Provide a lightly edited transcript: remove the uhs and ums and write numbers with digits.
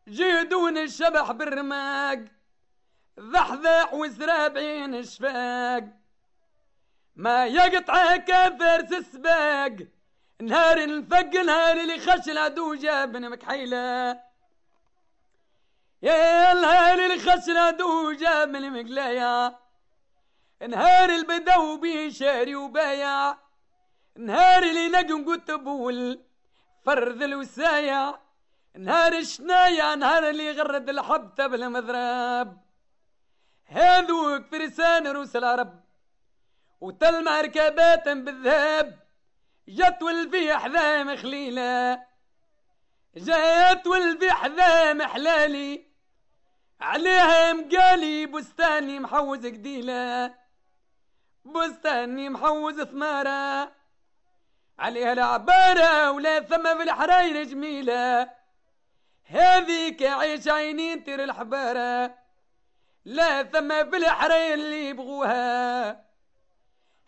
جيدون الشبح بالرماق، ذحذح وسرابعين الشفاق، ما يقطع كافر السباق، نهار الفق نهار اللي خش العدو جابن مكحيلة، يا نهار اللي خش العدو جابن مقلايا، نهار البدو بيشاري وبايع، نهار اللي نجم قتبول فرذ الوسايع، نهار الشنايع نهار اللي غرد الحبتة بالمذراب، هذوك فرسان روس العرب وتل مركبات بالذهب، جت والفيح ذا مخليلة، جت والفيح ذا محلالي، عليها مقالي بستاني محوز قديلة، بستاني محوز ثمارة، عليها العبارة ولا ثم في الحراير جميلة، هذيك عيش عينين تير الحبارة، لا ثم في الحراير اللي يبغوها.